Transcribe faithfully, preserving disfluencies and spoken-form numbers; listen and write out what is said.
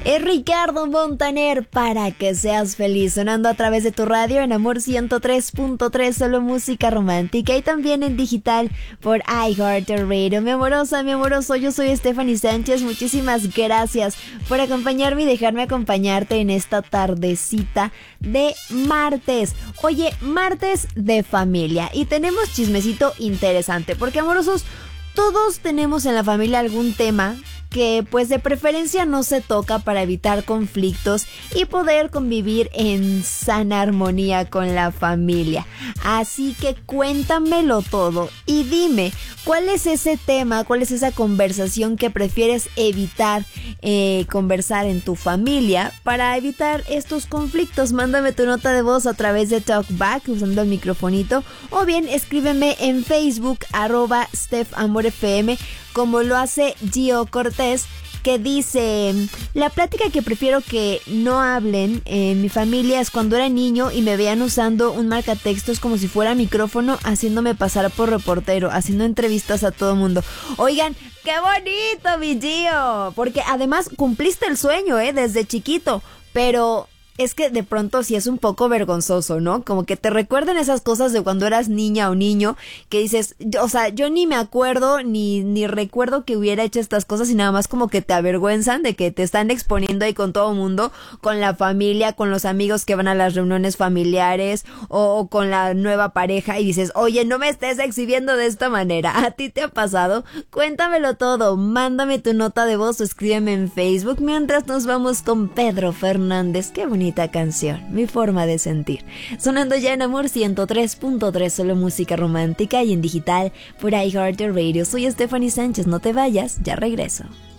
Es Ricardo Montaner, para que seas feliz, sonando a través de tu radio en Amor ciento tres punto tres, solo música romántica, y también en digital por iHeartRadio. Mi amorosa, mi amoroso, yo soy Stephanie Sánchez. Muchísimas gracias por acompañarme y dejarme acompañarte en esta tardecita de martes. Oye, martes de familia, y tenemos chismecito interesante, porque amorosos, todos tenemos en la familia algún tema que pues de preferencia no se toca para evitar conflictos y poder convivir en sana armonía con la familia. Así que cuéntamelo todo y dime, ¿cuál es ese tema, cuál es esa conversación que prefieres evitar eh, conversar en tu familia para evitar estos conflictos? Mándame tu nota de voz a través de TalkBack usando el microfonito, o bien escríbeme en Facebook arroba StephAmorFM, como lo hace Gio Cortés, que dice: la plática que prefiero que no hablen en mi familia es cuando era niño y me veían usando un marcatextos como si fuera micrófono, haciéndome pasar por reportero, haciendo entrevistas a todo mundo. Oigan, ¡qué bonito, mi Gio! Porque además cumpliste el sueño, ¿eh? Desde chiquito, pero es que de pronto sí es un poco vergonzoso, ¿no? Como que te recuerden esas cosas de cuando eras niña o niño, que dices, o sea, yo ni me acuerdo, ni, ni recuerdo que hubiera hecho estas cosas, y nada más como que te avergüenzan de que te están exponiendo ahí con todo el mundo, con la familia, con los amigos que van a las reuniones familiares, o, o con la nueva pareja, y dices, oye, no me estés exhibiendo de esta manera. ¿A ti te ha pasado? Cuéntamelo todo, mándame tu nota de voz o escríbeme en Facebook, mientras nos vamos con Pedro Fernández. Qué bonito canción, mi forma de sentir, sonando ya en Amor ciento tres punto tres, solo música romántica, y en digital por iHeartRadio. Soy Stephanie Sánchez, no te vayas, ya regreso.